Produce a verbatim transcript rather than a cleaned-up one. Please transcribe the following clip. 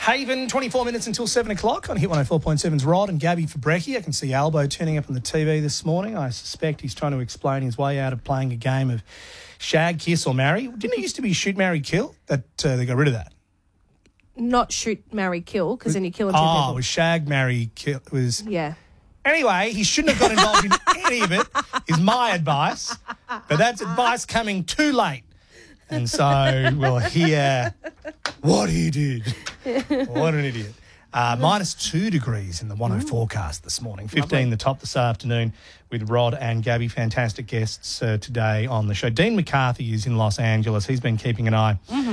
Haven, twenty-four minutes until seven o'clock on Hit one oh four point seven's Rod and Gabby for Brekkie. I can see Albo turning up on the T V this morning. I suspect he's trying to explain his way out of playing a game of shag, kiss or marry. Didn't it used to be shoot, marry, kill? That uh, they got rid of that. Not shoot, marry, kill, because then you're killing two oh, people. Oh, it was shag, marry, kill. It was... Yeah. Anyway, he shouldn't have got involved in any of it, is my advice. But that's advice coming too late. And so we'll hear what he did. What an idiot. Uh, minus two degrees in the one oh forecast this morning. fifteen Lovely. The top this afternoon with Rod and Gabby. Fantastic guests uh, today on the show. Dean McCarthy is in Los Angeles. He's been keeping an eye